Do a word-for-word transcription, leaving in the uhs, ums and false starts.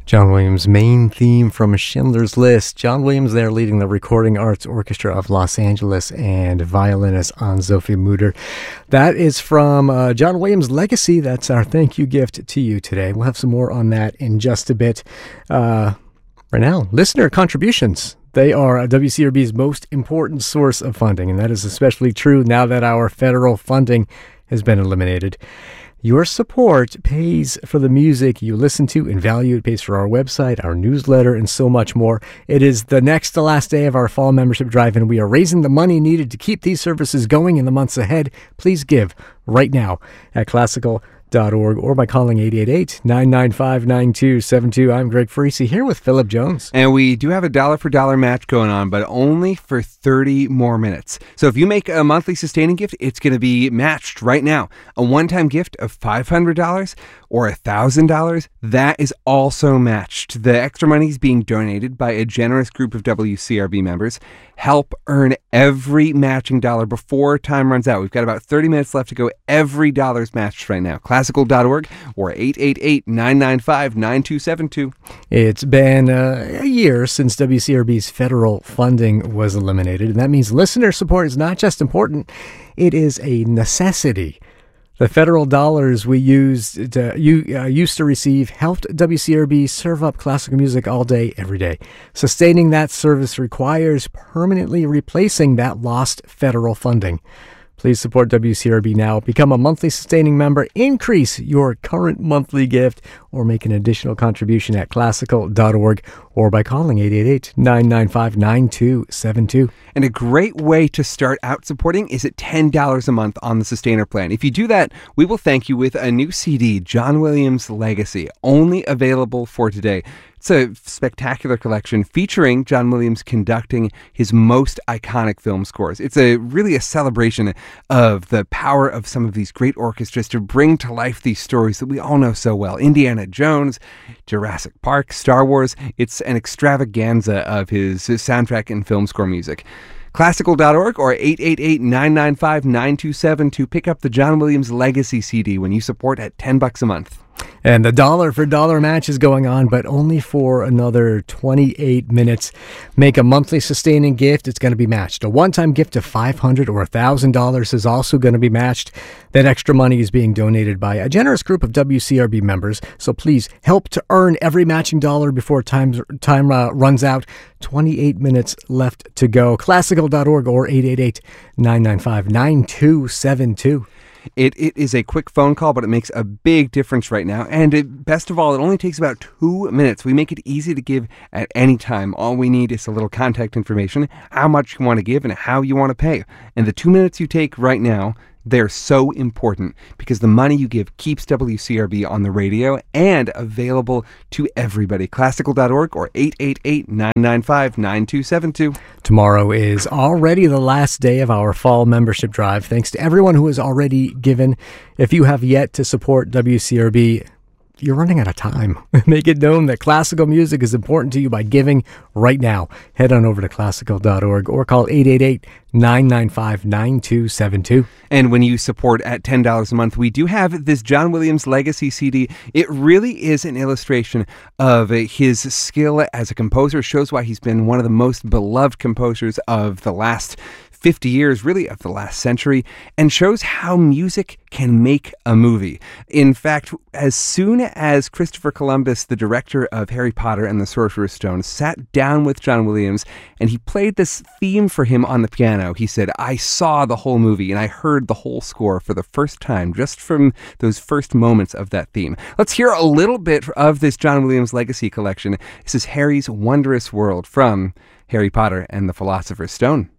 John Williams' main theme from Schindler's List. John Williams there leading the Recording Arts Orchestra of Los Angeles and violinist Anne-Sophie Mutter. That is from uh, John Williams' Legacy. That's our thank you gift to you today. We'll have some more on that in just a bit. Uh, right now, listener contributions. They are W C R B's most important source of funding, and that is especially true now that our federal funding has been eliminated. Your support pays for the music you listen to and value. It pays for our website, our newsletter, and so much more. It is the next to last day of our fall membership drive, and we are raising the money needed to keep these services going in the months ahead. Please give right now at classical dot org or by calling eight eight eight, nine nine five, nine two seven two. I'm Greg Farisi here with Philip Jones. And we do have a dollar for dollar match going on, but only for thirty more minutes. So if you make a monthly sustaining gift, it's going to be matched right now. A one-time gift of five hundred dollars or one thousand dollars, that is also matched. The extra money is being donated by a generous group of W C R B members. Help earn every matching dollar before time runs out. We've got about thirty minutes left to go. Every dollar is matched right now. classical dot org or eight eight eight, nine nine five, nine two seven two. It's been uh, a year since W C R B's federal funding was eliminated, and that means listener support is not just important, it is a necessity. The federal dollars we used to, you, uh, used to receive helped W C R B serve up classical music all day, every day. Sustaining that service requires permanently replacing that lost federal funding. Please support W C R B now. Become a monthly sustaining member, increase your current monthly gift, or make an additional contribution at classical dot org or by calling eight eight eight, nine nine five, nine two seven two. And a great way to start out supporting is at ten dollars a month on the Sustainer plan. If you do that, we will thank you with a new C D, John Williams' Legacy, only available for today. It's a spectacular collection featuring John Williams conducting his most iconic film scores. It's a really a celebration of the power of some of these great orchestras to bring to life these stories that we all know so well. Indiana Jones, Jurassic Park, Star Wars. It's an extravaganza of his, his soundtrack and film score music. classical dot org or eight eight eight, nine nine five, nine two seven to pick up the John Williams Legacy C D when you support at ten bucks a month. And the dollar for dollar match is going on, but only for another twenty-eight minutes. Make a monthly sustaining gift. It's going to be matched. A one-time gift of five hundred dollars or one thousand dollars is also going to be matched. That extra money is being donated by a generous group of W C R B members. So please help to earn every matching dollar before time, time uh, runs out. twenty-eight minutes left to go. classical dot org or eight eight eight, nine nine five, nine two seven two. It It is a quick phone call, but it makes a big difference right now. And it, best of all, it only takes about two minutes. We make it easy to give at any time. All we need is a little contact information, how much you want to give, and how you want to pay. And the two minutes you take right now, they're so important because the money you give keeps W C R B on the radio and available to everybody. classical dot org or eight eight eight, nine nine five, nine two seven two. Tomorrow is already the last day of our fall membership drive. Thanks to everyone who has already given. If you have yet to support W C R B, you're running out of time. Make it known that classical music is important to you by giving right now. Head on over to classical dot org or call eight eight eight, nine nine five, nine two seven two. And when you support at ten dollars a month, we do have this John Williams Legacy C D. It really is an illustration of his skill as a composer. Shows why he's been one of the most beloved composers of the last fifty years, really of the last century, and shows how music can make a movie. In fact, as soon as Christopher Columbus, the director of Harry Potter and the Sorcerer's Stone, sat down with John Williams and he played this theme for him on the piano, he said, I saw the whole movie and I heard the whole score for the first time just from those first moments of that theme. Let's hear a little bit of this John Williams Legacy collection. This is Harry's Wondrous World from Harry Potter and the Philosopher's Stone.